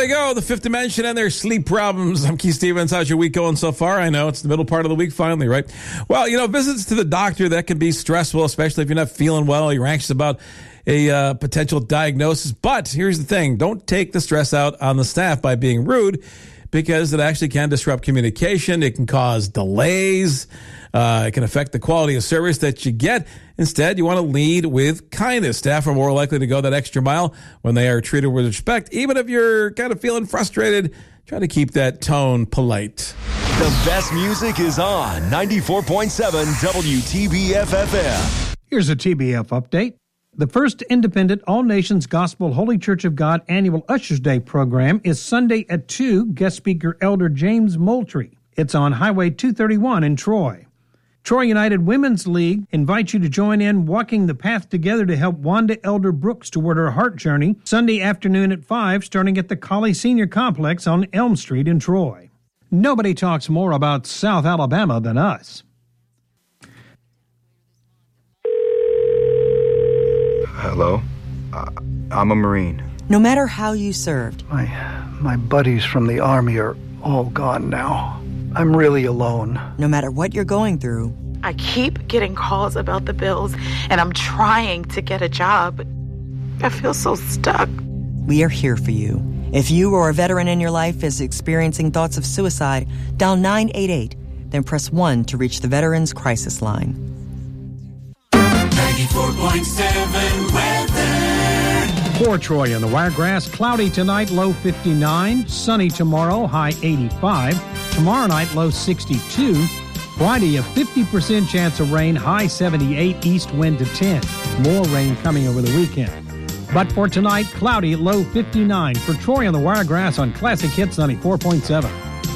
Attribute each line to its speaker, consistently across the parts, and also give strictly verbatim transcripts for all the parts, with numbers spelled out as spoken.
Speaker 1: you go, the Fifth Dimension and their sleep problems. I'm Keith Stevens. How's your week going so far? I know it's the middle part of the week finally, right? Well, you know, visits to the doctor, that can be stressful, especially if you're not feeling well, you're anxious about a uh, potential diagnosis. But here's the thing. Don't take the stress out on the staff by being rude, because it actually can disrupt communication. It can cause delays. Uh, it can affect the quality of service that you get. Instead, you want to lead with kindness. Staff are more likely to go that extra mile when they are treated with respect, even if you're kind of feeling frustrated. Try to keep that tone polite.
Speaker 2: The best music is on ninety-four point seven W T B F F M.
Speaker 3: Here's a T B F update. The first independent All Nations Gospel Holy Church of God annual Ushers Day program is Sunday at two, guest speaker Elder James Moultrie. It's on Highway two thirty-one in Troy. Troy United Women's League invites you to join in Walking the Path Together to help Wanda Elder Brooks toward her heart journey Sunday afternoon at five, starting at the Colley Senior Complex on Elm Street in Troy. Nobody talks more about South Alabama than us.
Speaker 4: Hello, uh, I'm a Marine.
Speaker 5: No matter how you served,
Speaker 6: My, my buddies from the Army are all gone now. I'm really alone.
Speaker 5: no matter what you're going through,
Speaker 7: I keep getting calls about the bills, and I'm trying to get a job. I feel so stuck.
Speaker 5: we are here for you. If you or a veteran in your life is experiencing thoughts of suicide, dial nine eight eight, then press one to reach the Veterans Crisis Line.
Speaker 8: ninety-four point seven weather.
Speaker 3: For Troy and the Wiregrass, cloudy tonight, low fifty-nine. Sunny tomorrow, high eighty-five. Tomorrow night, low sixty-two. Friday, a fifty percent chance of rain, high seventy-eight, east wind to ten. More rain coming over the weekend. But for tonight, cloudy, low fifty-nine. For Troy and the Wiregrass on Classic Hits ninety-four point seven.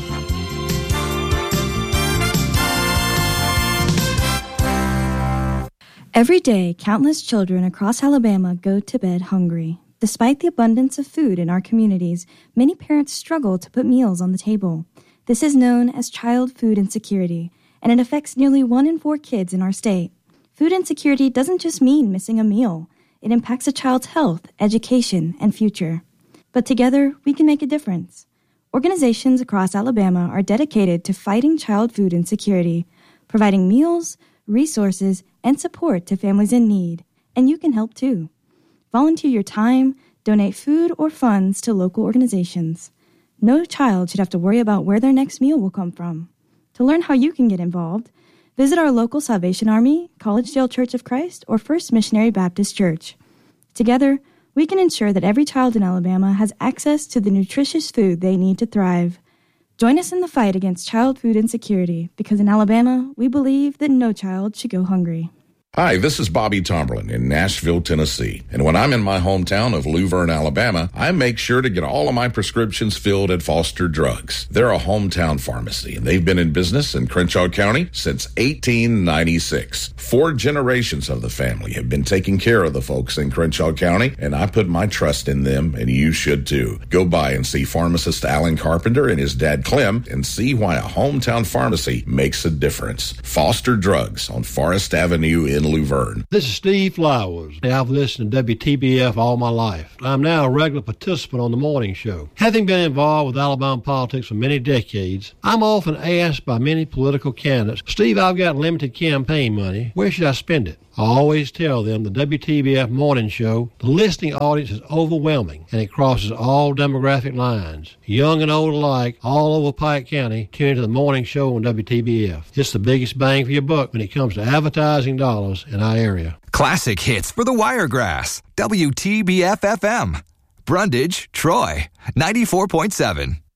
Speaker 9: Every day, countless children across Alabama go to bed hungry. Despite the abundance of food in our communities, many parents struggle to put meals on the table. This is known as child food insecurity, and it affects nearly one in four kids in our state. Food insecurity doesn't just mean missing a meal. It impacts a child's health, education, and future. But together, we can make a difference. Organizations across Alabama are dedicated to fighting child food insecurity, providing meals, resources, and support to families in need, and you can help too. Volunteer your time, donate food or funds to local organizations. No child should have to worry about where their next meal will come from. To learn how you can get involved, visit our local Salvation Army, Collegedale Church of Christ, or First Missionary Baptist Church. Together, we can ensure that every child in Alabama has access to the nutritious food they need to thrive. Join us in the fight against child food insecurity, because in Alabama, we believe that no child should go hungry.
Speaker 10: Hi, this is Bobby Tomberlin in Nashville, Tennessee. And when I'm in my hometown of Luverne, Alabama, I make sure to get all of my prescriptions filled at Foster Drugs. They're a hometown pharmacy, and they've been in business in Crenshaw County since eighteen ninety-six. Four generations of the family have been taking care of the folks in Crenshaw County, and I put my trust in them, and you should too. Go by and see pharmacist Alan Carpenter and his dad Clem and see why a hometown pharmacy makes a difference. Foster Drugs on Forest Avenue in Luverne.
Speaker 11: This is Steve Flowers. I've listened to W T B F all my life. I'm now a regular participant on the morning show. Having been involved with Alabama politics for many decades, I'm often asked by many political candidates, Steve, I've got limited campaign money. Where should I spend it? I always tell them the W T B F morning show, the listening audience is overwhelming, and it crosses all demographic lines. Young and old alike, all over Pike County, tune into the morning show on W T B F. It's the biggest bang for your buck when it comes to advertising dollars in our area.
Speaker 12: Classic hits for the Wiregrass. W T B F F M. Brundage, Troy, ninety-four point seven.